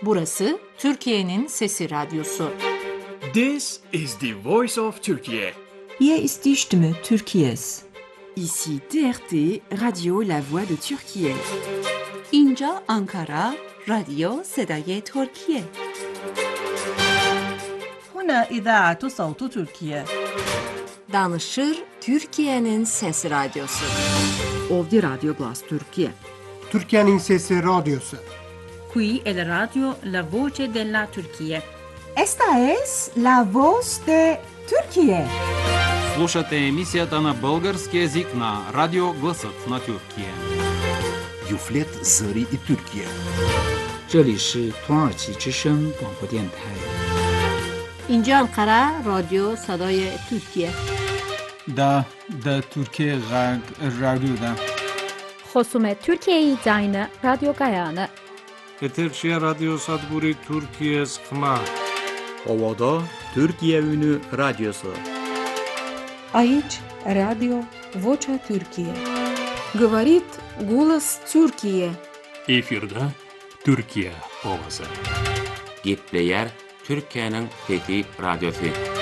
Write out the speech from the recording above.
Burası Türkiye'nin Sesi Radyosu. This is the voice of Turkey. Hier ist die Stimme Türkiye's. Ici TRT, Radio La Voix de Türkiye. اینجا آنکارا، رادیو صدای ترکیه. هنا إذاعة صوت تركيا. Danışır Türkiye'nin Sesi Radyosu. Ovdje Radio Glas Türkiye. Türkiye'nin Sesi Radyosu. Qui è la radio La Voce della Turchia. Esta es la voz de Türkiye. Слушате емисията на български език на Радио Гласът на Тюркия. Юфлет Зари и Türkiye. 这里是土耳其之声广播电台。 اینجا آنکارا، رادیو صدای ترکیه. دا Türkiye Radyo'da. خصوم Türkiye'yi dayını Radyo Gayane. Eterşehir Radyo Sadburi Türkiye Sıkma. Ovada Türkiye Ünü Radyosu. Aici Radio Vocea Türkiye. Говорит голос Türkiye. Efirde Türkiye ovası. Gepleyer Türkiye'nin Fethi Radyosu.